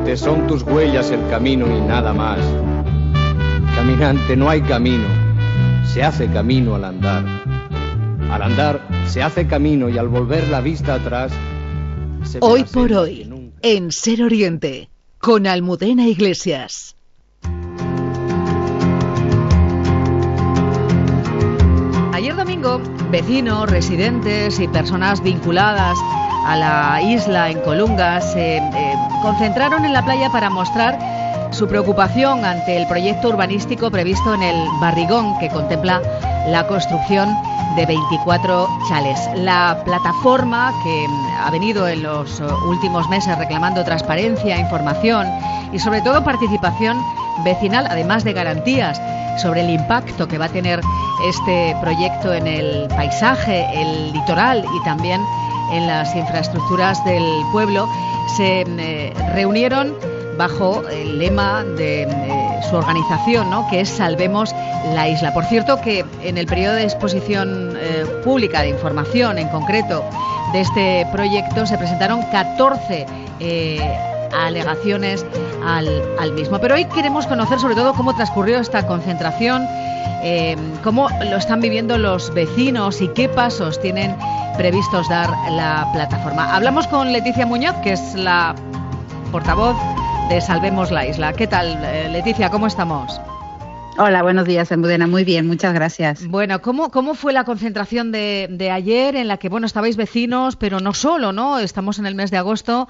Caminante, son tus huellas el camino y nada más. Caminante, no hay camino, se hace camino al andar. Al andar se hace camino y al volver la vista atrás... Hoy por hoy, en Ser Oriente, con Almudena Iglesias. Ayer domingo, vecinos, residentes y personas vinculadas a la isla en Colungas se concentraron en la playa para mostrar su preocupación ante el proyecto urbanístico previsto en el Barrigón, que contempla la construcción de 24 chalés. La plataforma, que ha venido en los últimos meses reclamando transparencia, información y sobre todo participación vecinal, además de garantías sobre el impacto que va a tener este proyecto en el paisaje, el litoral y también en las infraestructuras del pueblo, se reunieron bajo el lema de su organización, ¿no?, que es Salvemos la Isla. Por cierto, que en el periodo de exposición pública de información, en concreto, de este proyecto, se presentaron 14 alegaciones al mismo. Pero hoy queremos conocer sobre todo cómo transcurrió esta concentración, cómo lo están viviendo los vecinos y qué pasos tienen previstos dar la plataforma. Hablamos con Leticia Muñoz, que es la portavoz de Salvemos la Isla. ¿Qué tal, Leticia? ¿Cómo estamos? Hola, buenos días, Almudena. Muy bien, muchas gracias. Bueno, ¿cómo fue la concentración de ayer, en la que, bueno, estabais vecinos, pero no solo, ¿no? Estamos en el mes de agosto,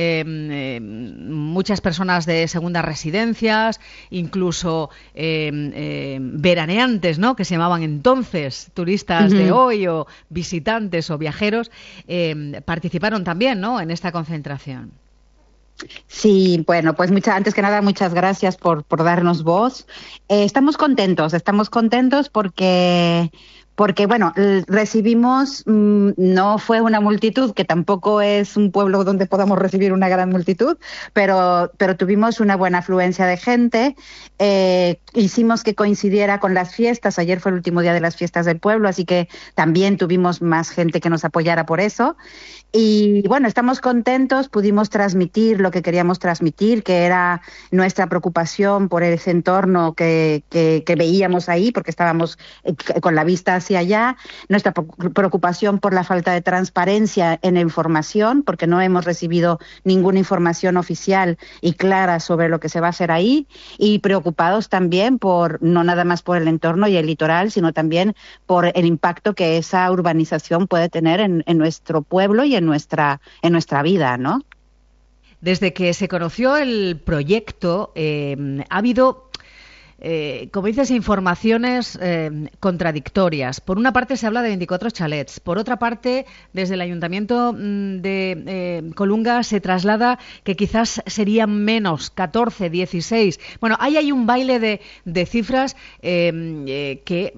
muchas personas de segundas residencias, incluso veraneantes, ¿no?, que se llamaban entonces, turistas de hoy o visitantes o viajeros, participaron también, ¿no?, en esta concentración. Sí, bueno, pues antes que nada, muchas gracias por darnos voz. Estamos contentos porque bueno, recibimos, no fue una multitud, que tampoco es un pueblo donde podamos recibir una gran multitud, pero tuvimos una buena afluencia de gente. Hicimos que coincidiera con las fiestas. Ayer fue el último día de las fiestas del pueblo, así que también tuvimos más gente que nos apoyara por eso. Y bueno, estamos contentos, pudimos transmitir lo que queríamos transmitir, que era nuestra preocupación por ese entorno que veíamos ahí, porque estábamos con la vista hacia allá, nuestra preocupación por la falta de transparencia en la información, porque no hemos recibido ninguna información oficial y clara sobre lo que se va a hacer ahí, y preocupados también no nada más por el entorno y el litoral, sino también por el impacto que esa urbanización puede tener en nuestro pueblo y en nuestra vida, ¿no? Desde que se conoció el proyecto, ha habido, como dices, informaciones contradictorias. Por una parte se habla de 24 chalets, por otra parte, desde el Ayuntamiento de Colungas se traslada que quizás serían menos, 14, 16. Bueno, ahí hay un baile de cifras que,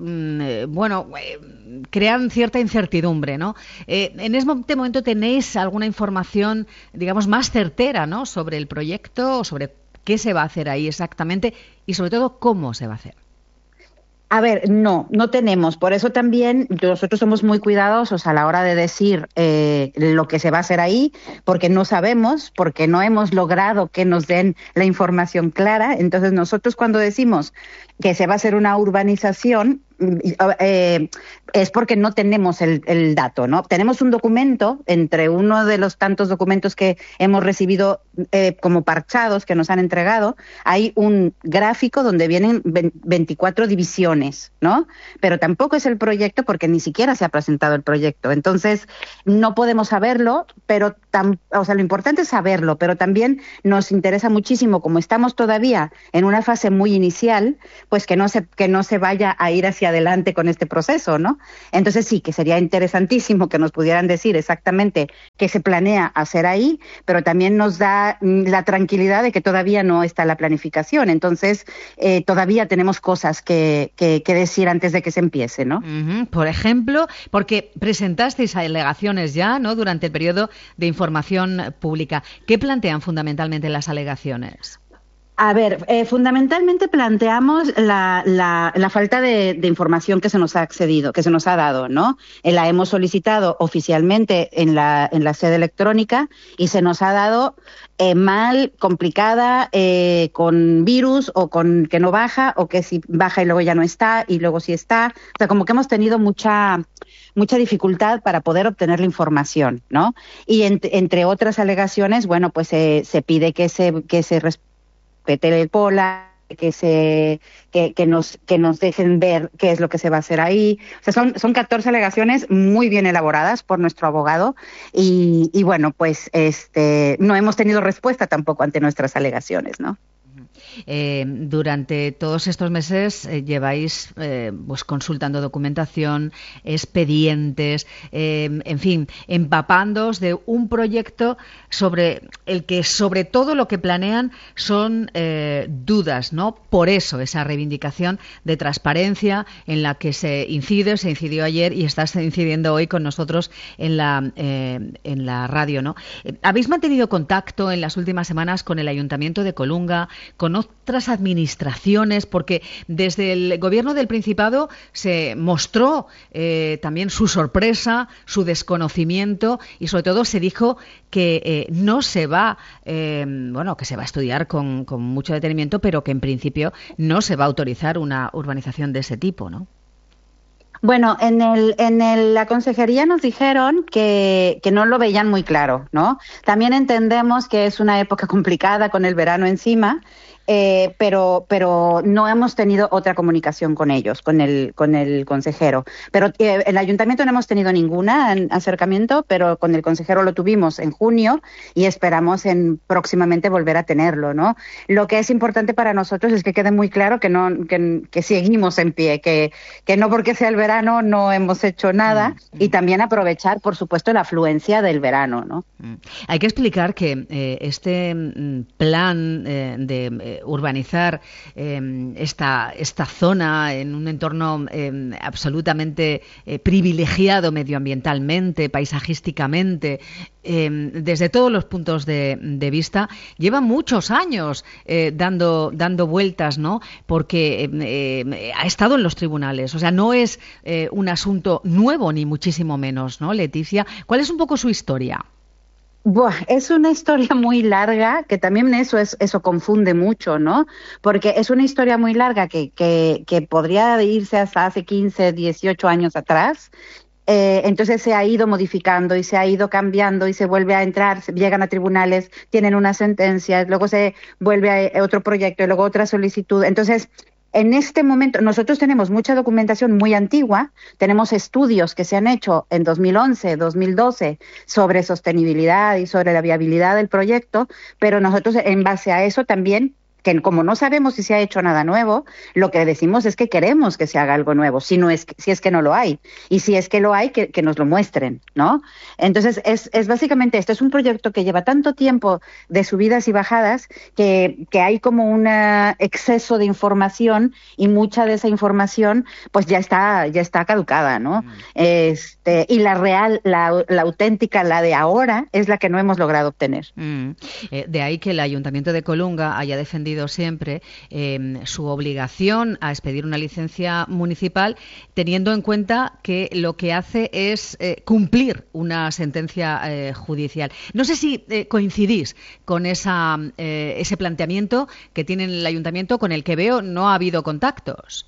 crean cierta incertidumbre, ¿no? En este momento, ¿tenéis alguna información, digamos, más certera, ¿no?, sobre el proyecto o sobre qué se va a hacer ahí exactamente y sobre todo cómo se va a hacer? A ver, no tenemos. Por eso también nosotros somos muy cuidadosos a la hora de decir lo que se va a hacer ahí, porque no sabemos, porque no hemos logrado que nos den la información clara. Entonces nosotros, cuando decimos que se va a hacer una urbanización, es porque no tenemos el dato, ¿no? Tenemos un documento, entre uno de los tantos documentos que hemos recibido como parchados que nos han entregado, hay un gráfico donde vienen 24 divisiones, ¿no? Pero tampoco es el proyecto, porque ni siquiera se ha presentado el proyecto. Entonces, no podemos saberlo, pero lo importante es saberlo, pero también nos interesa muchísimo, como estamos todavía en una fase muy inicial, pues que no se vaya a ir hacia adelante con este proceso, ¿no? Entonces sí, que sería interesantísimo que nos pudieran decir exactamente qué se planea hacer ahí, pero también nos da la tranquilidad de que todavía no está la planificación. Entonces todavía tenemos cosas que decir antes de que se empiece, ¿no? Por ejemplo, porque presentasteis alegaciones ya, ¿no?, durante el periodo de información pública. ¿Qué plantean fundamentalmente las alegaciones? A ver, fundamentalmente planteamos la falta de información que se nos ha accedido, que se nos ha dado, ¿no? La hemos solicitado oficialmente en la sede electrónica y se nos ha dado mal, complicada, con virus o con que no baja o que si baja y luego ya no está y luego sí está. O sea, como que hemos tenido mucha dificultad para poder obtener la información, ¿no? Y entre otras alegaciones, bueno, pues se pide que se respete el POLA, que nos dejen ver qué es lo que se va a hacer ahí. O sea, son 14 alegaciones muy bien elaboradas por nuestro abogado y bueno, pues no hemos tenido respuesta tampoco ante nuestras alegaciones, ¿no? Durante todos estos meses lleváis pues consultando documentación, expedientes, en fin, empapándoos de un proyecto sobre el que sobre todo lo que planean son dudas, ¿no? Por eso esa reivindicación de transparencia en la que se incidió ayer y estás incidiendo hoy con nosotros en la radio, ¿no? ¿Habéis mantenido contacto en las últimas semanas con el Ayuntamiento de Colunga, con otras administraciones? Porque desde el Gobierno del Principado se mostró también su sorpresa, su desconocimiento y sobre todo se dijo que no se va, que se va a estudiar con mucho detenimiento, pero que en principio no se va a autorizar una urbanización de ese tipo, ¿no? Bueno, la consejería nos dijeron que no lo veían muy claro, ¿no? También entendemos que es una época complicada con el verano encima, pero no hemos tenido otra comunicación con ellos, con el consejero. Pero el ayuntamiento no hemos tenido ningún acercamiento, pero con el consejero lo tuvimos en junio y esperamos próximamente volver a tenerlo, ¿no? Lo que es importante para nosotros es que quede muy claro que seguimos en pie, que no porque sea el verano no hemos hecho nada y también aprovechar, por supuesto, la afluencia del verano, ¿no? Hay que explicar que este plan de urbanizar esta zona en un entorno absolutamente privilegiado medioambientalmente, paisajísticamente, desde todos los puntos de vista, lleva muchos años dando vueltas, ¿no? Porque ha estado en los tribunales. O sea, no es un asunto nuevo, ni muchísimo menos, ¿no, Leticia? ¿Cuál es un poco su historia? Es una historia muy larga, que también eso confunde mucho, ¿no? Porque es una historia muy larga que podría irse hasta hace 15, 18 años atrás. Entonces se ha ido modificando y se ha ido cambiando y se vuelve a entrar, llegan a tribunales, tienen una sentencia, luego se vuelve a otro proyecto y luego otra solicitud. Entonces, en este momento, nosotros tenemos mucha documentación muy antigua, tenemos estudios que se han hecho en 2011, 2012 sobre sostenibilidad y sobre la viabilidad del proyecto, pero nosotros en base a eso también, que como no sabemos si se ha hecho nada nuevo, lo que decimos es que queremos que se haga algo nuevo, si es que no lo hay. Y si es que lo hay, que nos lo muestren, ¿no? Entonces, es básicamente esto. Es un proyecto que lleva tanto tiempo de subidas y bajadas que hay como un exceso de información y mucha de esa información pues ya está caducada, ¿no? Y la real, la auténtica, la de ahora, es la que no hemos logrado obtener. De ahí que el Ayuntamiento de Colunga haya defendido siempre su obligación a expedir una licencia municipal, teniendo en cuenta que lo que hace es cumplir una sentencia judicial. No sé si coincidís con ese planteamiento que tiene el Ayuntamiento, con el que veo no ha habido contactos.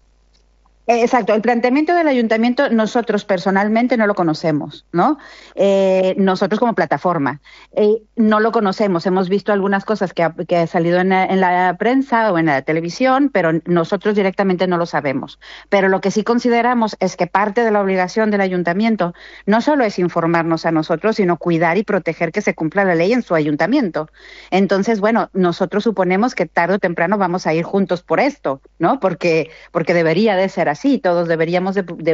Exacto, el planteamiento del ayuntamiento nosotros personalmente no lo conocemos, ¿no? Nosotros como plataforma no lo conocemos, hemos visto algunas cosas que ha salido en la prensa o en la televisión, pero nosotros directamente no lo sabemos. Pero lo que sí consideramos es que parte de la obligación del ayuntamiento no solo es informarnos a nosotros, sino cuidar y proteger que se cumpla la ley en su ayuntamiento. Entonces, bueno, nosotros suponemos que tarde o temprano vamos a ir juntos por esto, ¿no? Porque debería de ser así. Todos deberíamos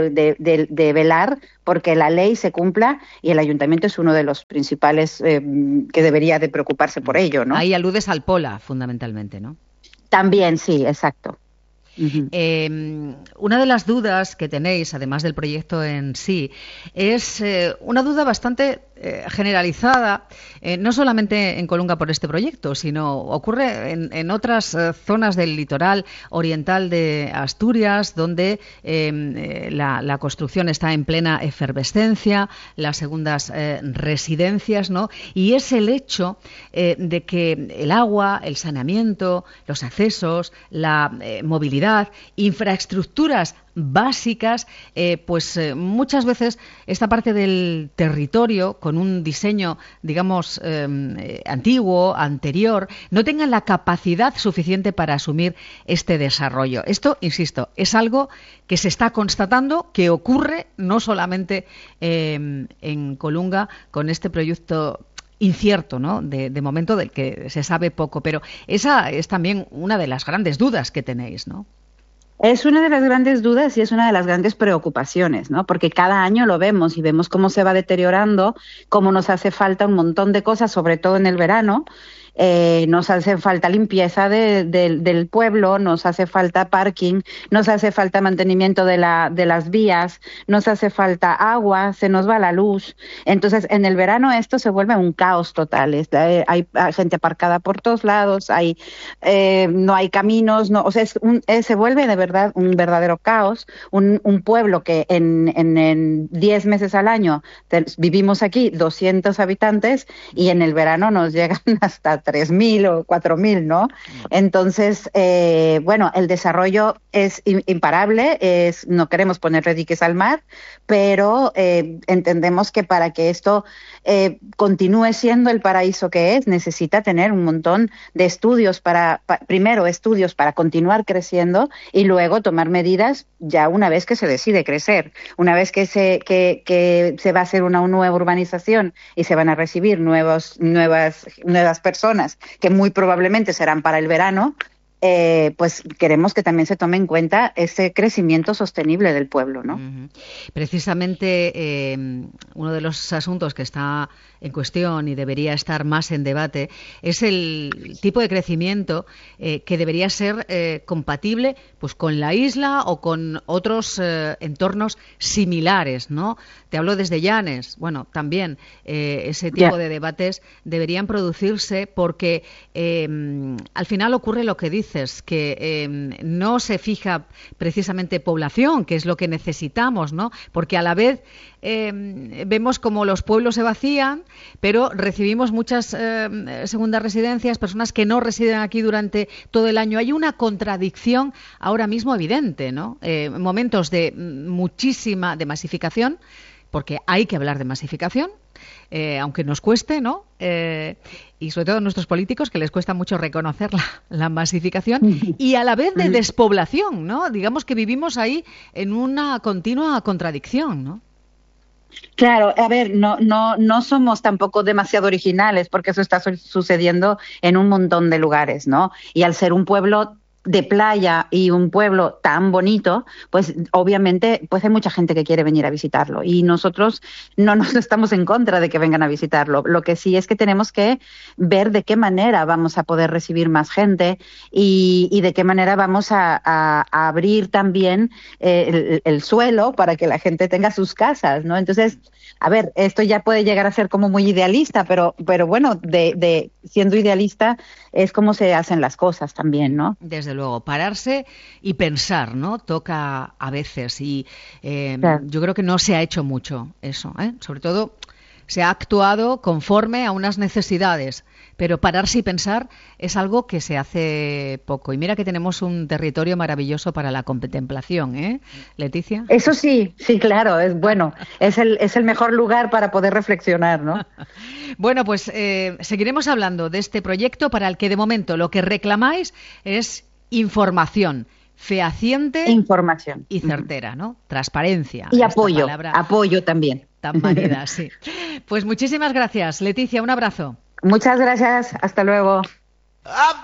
de velar porque la ley se cumpla y el ayuntamiento es uno de los principales que debería de preocuparse por ello, ¿no? Ahí aludes al POLA, fundamentalmente, ¿no? También, sí, exacto. Una de las dudas que tenéis, además del proyecto en sí, es una duda bastante generalizada, no solamente en Colunga por este proyecto, sino ocurre en otras zonas del litoral oriental de Asturias, donde la construcción está en plena efervescencia, las segundas residencias, ¿no? Y es el hecho de que el agua, el saneamiento, los accesos, la movilidad, infraestructuras básicas, muchas veces esta parte del territorio, con un diseño, digamos, antiguo, anterior, no tengan la capacidad suficiente para asumir este desarrollo. Esto, insisto, es algo que se está constatando, que ocurre no solamente en Colunga con este proyecto incierto, ¿no? De momento, del que se sabe poco, pero esa es también una de las grandes dudas que tenéis, ¿no? Es una de las grandes dudas y es una de las grandes preocupaciones, ¿no? Porque cada año lo vemos y vemos cómo se va deteriorando, cómo nos hace falta un montón de cosas, sobre todo en el verano. Nos hace falta limpieza del pueblo, nos hace falta parking, nos hace falta mantenimiento de las vías, nos hace falta agua, se nos va la luz. Entonces, en el verano esto se vuelve un caos total. Hay gente aparcada por todos lados, no hay caminos, se vuelve de verdad un verdadero caos. Un pueblo que en 10 meses al año vivimos aquí 200 habitantes y en el verano nos llegan hasta 3.000 o 4.000, ¿no? Entonces, el desarrollo es imparable, no queremos ponerle diques al mar, pero entendemos que para que esto continúe siendo el paraíso que es, necesita tener un montón de estudios primero estudios para continuar creciendo y luego tomar medidas ya una vez que se decide crecer, una vez que se va a hacer una nueva urbanización y se van a recibir nuevas personas que muy probablemente serán para el verano, pues queremos que también se tome en cuenta ese crecimiento sostenible del pueblo, ¿no? Precisamente uno de los asuntos que está en cuestión y debería estar más en debate es el tipo de crecimiento que debería ser compatible pues con la isla o con otros entornos similares, ¿no? Te hablo desde Llanes. Bueno, también ese tipo de debates deberían producirse porque al final ocurre lo que dices, que no se fija precisamente población, que es lo que necesitamos, ¿no? Porque a la vez vemos como los pueblos se vacían, pero recibimos muchas segundas residencias, personas que no residen aquí durante todo el año. Hay una contradicción ahora mismo evidente, ¿no? Momentos de muchísima masificación, porque hay que hablar de masificación, aunque nos cueste, ¿no? Y sobre todo a nuestros políticos, que les cuesta mucho reconocer la masificación, y a la vez de despoblación, ¿no? Digamos que vivimos ahí en una continua contradicción, ¿no? Claro, a ver, no somos tampoco demasiado originales, porque eso está sucediendo en un montón de lugares, ¿no? Y al ser un pueblo de playa y un pueblo tan bonito, pues obviamente pues hay mucha gente que quiere venir a visitarlo y nosotros no estamos en contra de que vengan a visitarlo. Lo que sí es que tenemos que ver de qué manera vamos a poder recibir más gente y de qué manera vamos a abrir también el suelo para que la gente tenga sus casas, ¿no? Entonces, a ver, esto ya puede llegar a ser como muy idealista, pero bueno, siendo idealista es como se hacen las cosas también, ¿no? Desde luego, pararse y pensar, ¿no? Toca a veces y claro. Yo creo que no se ha hecho mucho eso, ¿eh? Sobre todo se ha actuado conforme a unas necesidades, pero pararse y pensar es algo que se hace poco. Y mira que tenemos un territorio maravilloso para la contemplación, ¿eh, Leticia? Eso sí, claro, es bueno, es el mejor lugar para poder reflexionar, ¿no? Bueno, pues seguiremos hablando de este proyecto para el que de momento lo que reclamáis es información fehaciente y certera, ¿no? Transparencia. Y apoyo también. Tan válida, sí. Pues muchísimas gracias, Leticia, un abrazo. Muchas gracias, hasta luego.